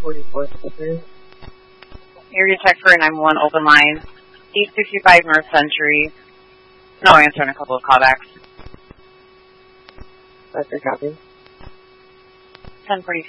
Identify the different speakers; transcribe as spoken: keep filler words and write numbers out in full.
Speaker 1: forty-four speaker.
Speaker 2: Area check for nine one one open line. eight sixty-five North Century. No answer on a couple of callbacks.
Speaker 1: That's your copy.
Speaker 2: ten forty.